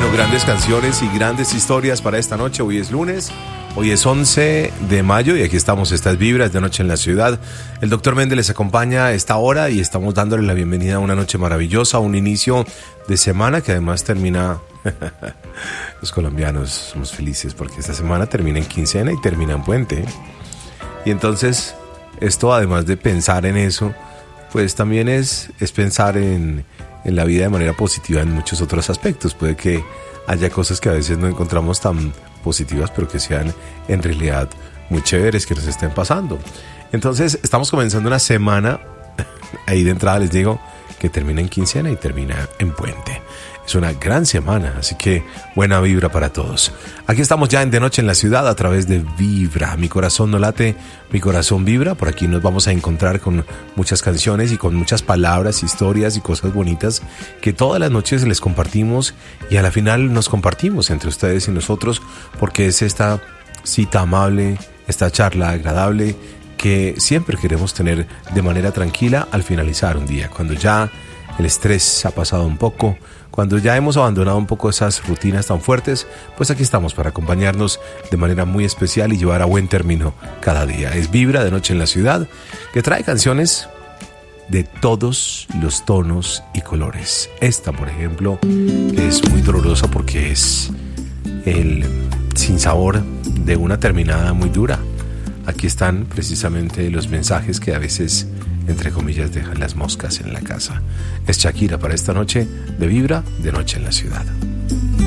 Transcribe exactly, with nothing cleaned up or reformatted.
Bueno, grandes canciones y grandes historias para esta noche. Hoy es lunes, hoy es once de mayo y aquí estamos, estas vibras de Noche en la Ciudad. El doctor Méndez les acompaña a esta hora y estamos dándole la bienvenida a una noche maravillosa, un inicio de semana que además termina... Los colombianos somos felices porque esta semana termina en quincena y termina en puente. Y entonces, esto además de pensar en eso, pues también es, es pensar en, en la vida de manera positiva en muchos otros aspectos. Puede que haya cosas que a veces no encontramos tan positivas, pero que sean en realidad muy chéveres, que nos estén pasando. Entonces, estamos comenzando una semana, ahí de entrada les digo, que termina en quincena y termina en puente. Es una gran semana, así que buena vibra para todos. Aquí estamos ya en De Noche en la Ciudad a través de Vibra. Mi corazón no late, mi corazón vibra. Por aquí nos vamos a encontrar con muchas canciones y con muchas palabras, historias y cosas bonitas que todas las noches les compartimos y a la final nos compartimos entre ustedes y nosotros, porque es esta cita amable, esta charla agradable que siempre queremos tener de manera tranquila al finalizar un día, cuando ya el estrés ha pasado un poco, cuando ya hemos abandonado un poco esas rutinas tan fuertes, pues aquí estamos para acompañarnos de manera muy especial y llevar a buen término cada día. Es Vibra de Noche en la Ciudad, que trae canciones de todos los tonos y colores. Esta, por ejemplo, es muy dolorosa porque es el sinsabor de una terminada muy dura. Aquí están precisamente los mensajes que a veces, entre comillas, dejan las moscas en la casa. Es Shakira para esta noche de Vibra de Noche en la Ciudad.